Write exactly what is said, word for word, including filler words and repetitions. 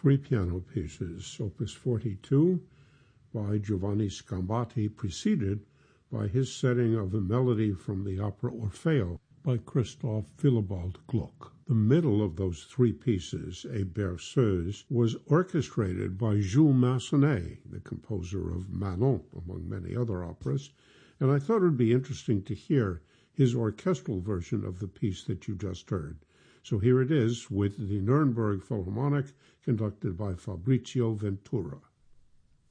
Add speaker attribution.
Speaker 1: three piano pieces, Opus forty-two by Giovanni Sgambati, preceded by his setting of a melody from the opera Orfeo by Christoph Willibald Gluck. The middle of those three pieces, A Berceuse, was orchestrated by Jules Massenet, the composer of Manon, among many other operas, and I thought it would be interesting to hear his orchestral version of the piece that you just heard. So here it is with the Nuremberg Philharmonic, conducted by Fabrizio Ventura.